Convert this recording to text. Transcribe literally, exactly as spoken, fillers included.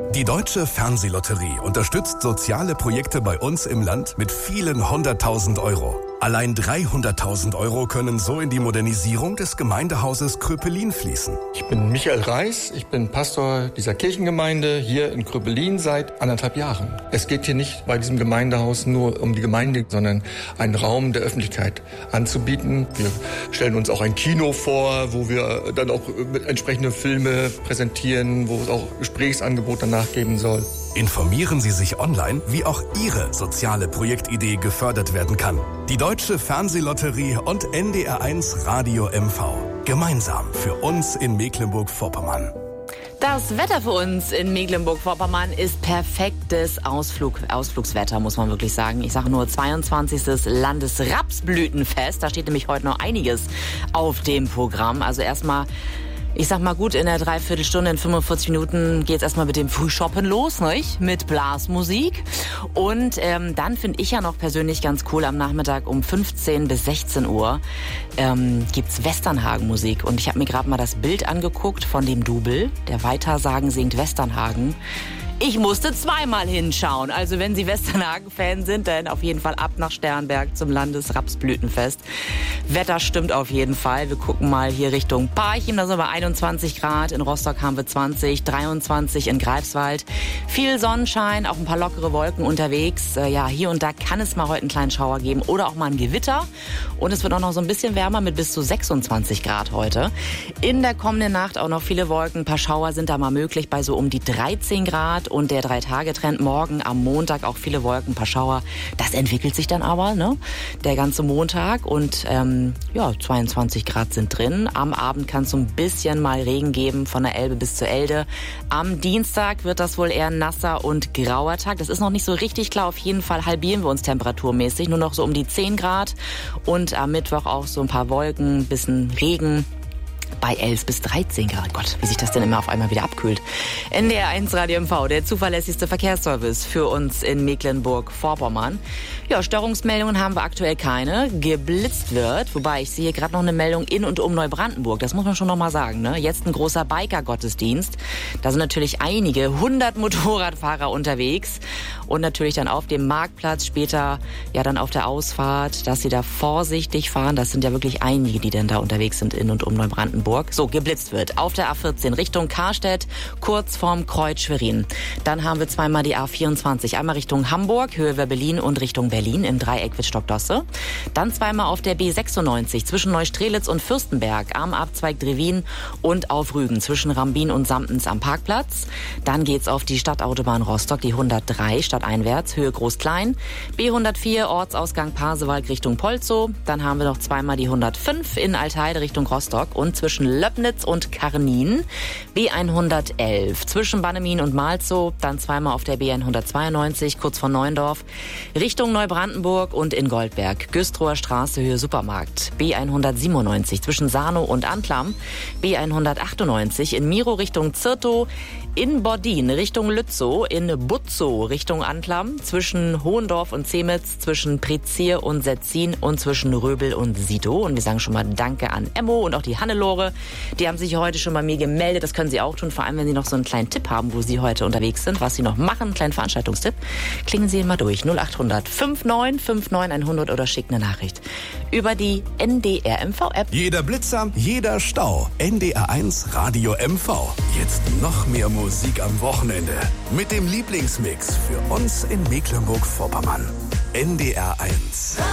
Die Deutsche Fernsehlotterie unterstützt soziale Projekte bei uns im Land mit vielen hunderttausend Euro. Allein dreihunderttausend Euro können so in die Modernisierung des Gemeindehauses Kröpelin fließen. Ich bin Michael Reis, ich bin Pastor dieser Kirchengemeinde hier in Kröpelin seit anderthalb Jahren. Es geht hier nicht bei diesem Gemeindehaus nur um die Gemeinde, sondern einen Raum der Öffentlichkeit anzubieten. Wir stellen uns auch ein Kino vor, wo wir dann auch entsprechende Filme präsentieren, wo es auch Gesprächsangebote danach geben soll. Informieren Sie sich online, wie auch Ihre soziale Projektidee gefördert werden kann. Die Deutsche Fernsehlotterie und N D R eins Radio M V. Gemeinsam für uns in Mecklenburg-Vorpommern. Das Wetter für uns in Mecklenburg-Vorpommern ist perfektes Ausflug, Ausflugswetter, muss man wirklich sagen. Ich sage nur zweiundzwanzigstes Landesrapsblütenfest. Da steht nämlich heute noch einiges auf dem Programm. Also erstmal... Ich sag mal gut, in der Dreiviertelstunde, in fünfundvierzig Minuten geht's erstmal mit dem Frühshoppen los, nicht? Mit Blasmusik. Und ähm, dann finde ich ja noch persönlich ganz cool, am Nachmittag um fünfzehn bis sechzehn Uhr ähm, gibt's Westernhagen-Musik. Und ich habe mir gerade mal das Bild angeguckt von dem Double, der Weitersagen singt Westernhagen. Ich musste zweimal hinschauen. Also wenn Sie Westernhagen-Fan sind, dann auf jeden Fall ab nach Sternberg zum Landesrapsblütenfest. Wetter stimmt auf jeden Fall. Wir gucken mal hier Richtung Parchim, da sind wir einundzwanzig Grad. In Rostock haben wir zwanzig, dreiundzwanzig in Greifswald. Viel Sonnenschein, auch ein paar lockere Wolken unterwegs. Äh, ja, hier und da kann es mal heute einen kleinen Schauer geben oder auch mal ein Gewitter. Und es wird auch noch so ein bisschen wärmer mit bis zu sechsundzwanzig Grad heute. In der kommenden Nacht auch noch viele Wolken. Ein paar Schauer sind da mal möglich bei so um die dreizehn Grad. Und der Drei-Tage-Trend morgen am Montag auch viele Wolken, ein paar Schauer. Das entwickelt sich dann aber, ne? Der ganze Montag und ähm, ja, zweiundzwanzig Grad sind drin. Am Abend kann es so ein bisschen mal Regen geben von der Elbe bis zur Elde. Am Dienstag wird das wohl eher ein nasser und grauer Tag. Das ist noch nicht so richtig klar. Auf jeden Fall halbieren wir uns temperaturmäßig. Nur noch so um die zehn Grad. Und am Mittwoch auch so ein paar Wolken, ein bisschen Regen. Bei elf bis dreizehn Grad. Gott, wie sich das denn immer auf einmal wieder abkühlt. N D R eins Radio M V, der zuverlässigste Verkehrsservice für uns in Mecklenburg-Vorpommern. Ja, Störungsmeldungen haben wir aktuell keine. Geblitzt wird, wobei ich sehe gerade noch eine Meldung in und um Neubrandenburg. Das muss man schon noch mal sagen, ne? Jetzt ein großer Biker-Gottesdienst. Da sind natürlich einige hundert Motorradfahrer unterwegs. Und natürlich dann auf dem Marktplatz, später ja dann auf der Ausfahrt, dass sie da vorsichtig fahren. Das sind ja wirklich einige, die denn da unterwegs sind in und um Neubrandenburg. So, geblitzt wird. Auf der A vierzehn Richtung Karstedt, kurz vorm Kreuz Schwerin. Dann haben wir zweimal die A vierundzwanzig. Einmal Richtung Hamburg, Höhe Werbelin und Richtung Berlin im Dreieck mit Stockdosse. Dann zweimal auf der B sechsundneunzig zwischen Neustrelitz und Fürstenberg am Abzweig Drewin und auf Rügen zwischen Rambin und Samtens am Parkplatz. Dann geht's auf die Stadtautobahn Rostock, die hundertdrei stadteinwärts, Höhe Groß-Klein. B hundertvier Ortsausgang Pasewalk Richtung Polzow. Dann haben wir noch zweimal die hundertfünf in Altheide Richtung Rostock und zwischen Löbnitz und Karnin. B hundertelf zwischen Bannemin und Malzow. Dann zweimal auf der B hundertzweiundneunzig kurz vor Neuendorf Richtung Neubrandenburg und in Goldberg. Güstrower Straße, Höhe Supermarkt. B hundertsiebenundneunzig zwischen Sarnow und Anklam. B hundertachtundneunzig in Miro Richtung Zirtow. In Bordin Richtung Lützow, in Butzow Richtung Anklam, zwischen Hohendorf und Zemitz, zwischen Prezier und Setzin und zwischen Röbel und Sito. Und wir sagen schon mal Danke an Emmo und auch die Hannelore. Die haben sich heute schon bei mir gemeldet. Das können Sie auch tun, vor allem wenn Sie noch so einen kleinen Tipp haben, wo Sie heute unterwegs sind, was Sie noch machen, einen kleinen Veranstaltungstipp. Klingen Sie ihn mal durch. null acht hundert neunundfünfzig neunundfünfzig hundert oder schickt eine Nachricht über die N D R M V App. Jeder Blitzer, jeder Stau. N D R eins Radio M V. Jetzt noch mehr Musik am Wochenende. Mit dem Lieblingsmix für uns in Mecklenburg-Vorpommern. N D R eins.